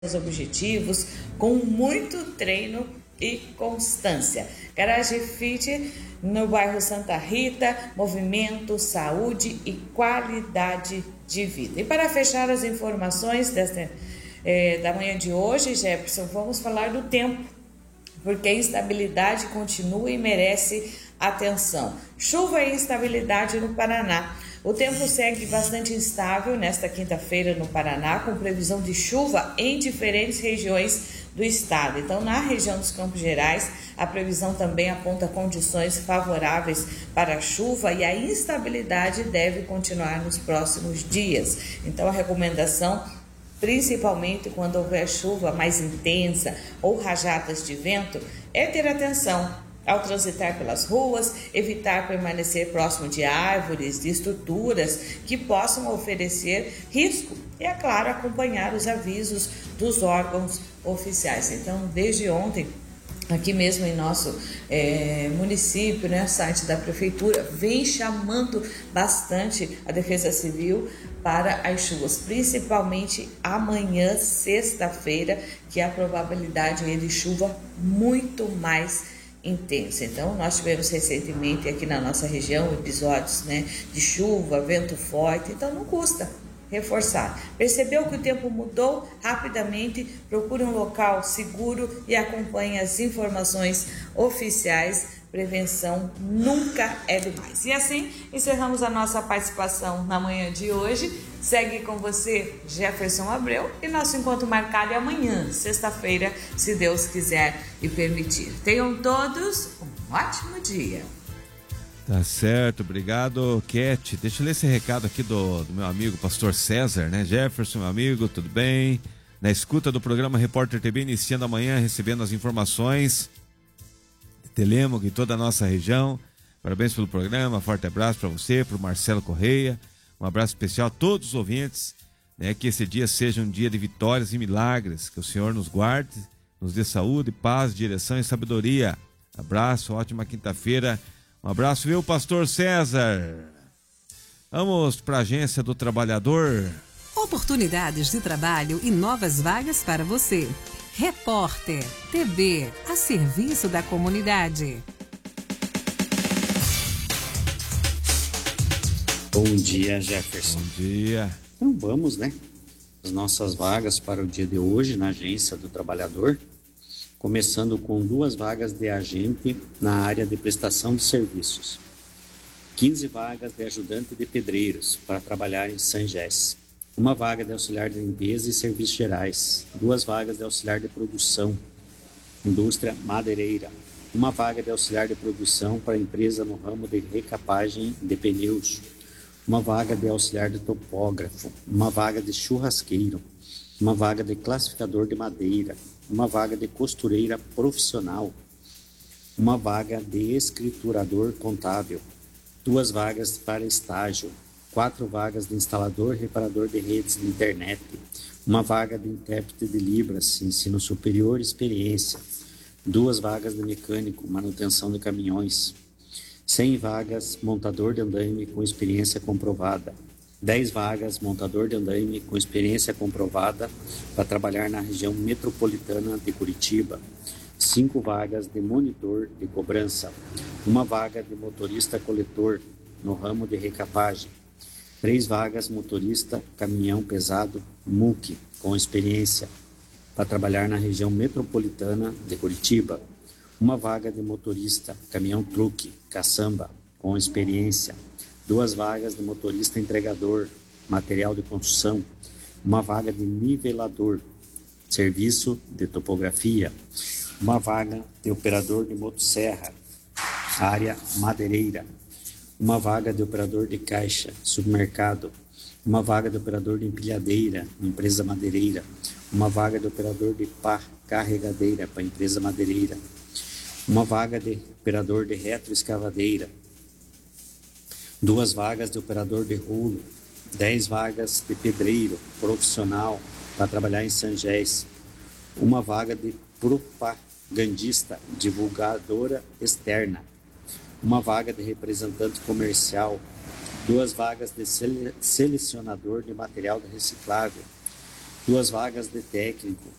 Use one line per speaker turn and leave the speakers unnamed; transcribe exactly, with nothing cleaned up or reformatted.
os objetivos com muito treino e constância. Garage Fit no bairro Santa Rita, movimento, saúde e qualidade de vida. E para fechar as informações desta, é, da manhã de hoje, Jefferson, vamos falar do tempo, porque a instabilidade continua e merece atenção. Chuva e instabilidade no Paraná. O tempo segue bastante instável nesta quinta-feira no Paraná, com previsão de chuva em diferentes regiões do estado. Então, na região dos Campos Gerais, a previsão também aponta condições favoráveis para a chuva e a instabilidade deve continuar nos próximos dias. Então, a recomendação, principalmente quando houver chuva mais intensa ou rajadas de vento, é ter atenção ao transitar pelas ruas, evitar permanecer próximo de árvores, de estruturas que possam oferecer risco e, é claro, acompanhar os avisos dos órgãos oficiais. Então, desde ontem, aqui mesmo em nosso é, município, né, site da prefeitura, vem chamando bastante a Defesa Civil para as chuvas, principalmente amanhã, sexta-feira, que a probabilidade de chuva muito mais intensa. Então, nós tivemos recentemente aqui na nossa região episódios, né, de chuva, vento forte, então não custa reforçar. Percebeu que o tempo mudou? Rapidamente procure um local seguro e acompanhe as informações oficiais. Prevenção nunca é demais. E assim encerramos a nossa participação na manhã de hoje. Segue com você Jefferson Abreu e nosso encontro marcado é amanhã, sexta-feira, se Deus quiser e permitir. Tenham todos um ótimo dia.
Tá certo, obrigado, Cat. Deixa eu ler esse recado aqui do, do meu amigo pastor César, né? Jefferson, meu amigo, tudo bem? Na escuta do programa Repórter T V, iniciando amanhã, recebendo as informações de Telêmaco e toda a nossa região. Parabéns pelo programa, forte abraço para você, para o Marcelo Correia. Um abraço especial a todos os ouvintes, né? Que esse dia seja um dia de vitórias e milagres, que o Senhor nos guarde, nos dê saúde, paz, direção e sabedoria. Abraço, ótima quinta-feira. Um abraço, viu, pastor César? Vamos para a Agência do Trabalhador.
Oportunidades de trabalho e novas vagas para você. Repórter T V, a serviço da comunidade.
Bom dia, Jefferson.
Bom dia.
Então vamos, né? As nossas vagas para o dia de hoje na Agência do Trabalhador. Começando com duas vagas de agente na área de prestação de serviços. quinze vagas de ajudante de pedreiros para trabalhar em Sangés. Uma vaga de auxiliar de limpeza e serviços gerais. Duas vagas de auxiliar de produção, indústria madeireira. Uma vaga de auxiliar de produção para empresa no ramo de recapagem de pneus. Uma vaga de auxiliar de topógrafo. Uma vaga de churrasqueiro. Uma vaga de classificador de madeira. Uma vaga de costureira profissional, uma vaga de escriturador contábil, duas vagas para estágio, quatro vagas de instalador e reparador de redes de internet, uma vaga de intérprete de Libras, ensino superior e experiência, duas vagas de mecânico, manutenção de caminhões, cem vagas montador de andaime com experiência comprovada, dez vagas montador de andaime com experiência comprovada para trabalhar na região metropolitana de Curitiba, cinco vagas de monitor de cobrança, uma vaga de motorista coletor no ramo de recapagem, três vagas motorista caminhão pesado M U C com experiência para trabalhar na região metropolitana de Curitiba, uma vaga de motorista caminhão truque caçamba com experiência, duas vagas de motorista entregador, material de construção, uma vaga de nivelador, serviço de topografia, uma vaga de operador de motosserra, área madeireira, uma vaga de operador de caixa, supermercado, uma vaga de operador de empilhadeira, empresa madeireira, uma vaga de operador de pá carregadeira para empresa madeireira, uma vaga de operador de retroescavadeira, duas vagas de operador de rolo, dez vagas de pedreiro profissional para trabalhar em Sangés, uma vaga de propagandista, divulgadora externa, uma vaga de representante comercial, duas vagas de sele- selecionador de material reciclável, duas vagas de técnico